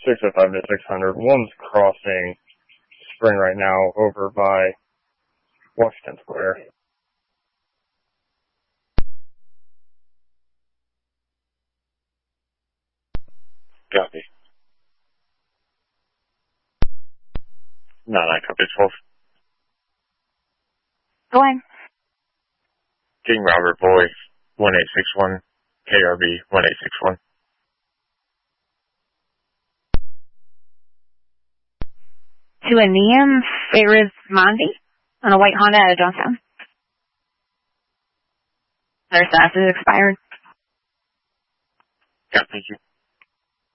605 to 600. One's crossing Spring right now over by Washington Square. Copy. 9 copy 12. Go on. King Robert Boy, 1861, KRB 1861. To a Niam Farizmandi on a white Honda out of Johnstown. Their status is expired. Yeah, thank you.